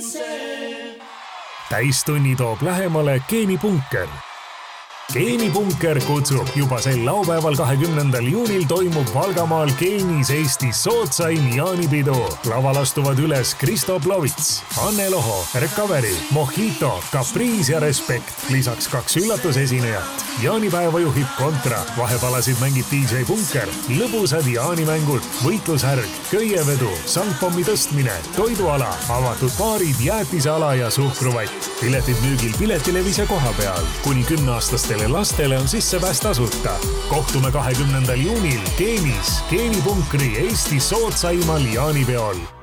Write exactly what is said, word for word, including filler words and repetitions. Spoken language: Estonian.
see. Täistunni toob lähemale Geenipunker. Geenipunker kutsub juba sel laupäeval kahekümnendal juunil toimub Valgamaal Geenis Eestis sootsaim jaanipidu. Laval astuvad üles Kristo Plovits, Anne Loho, Recovery, Mojito, Caprice ja Respekt. Lisaks kaks üllatusesinejat. Jaanipäeva juhib Kontra, vahepalasid mängib D J Punker, lõbusad jaanimängud, võitlushärg, köievedu, sangpommi tõstmine, toiduala, avatud baarid, jäätiseala ja suhkruvett. Piletid müügil Piletilevis ja koha peal. Kuni kümneaastastele lastele on sissepääs tasuta. Kohtume kahekümnendal juunil Geenis, Geenipunkri Eesti sootsaimal jaanipeol.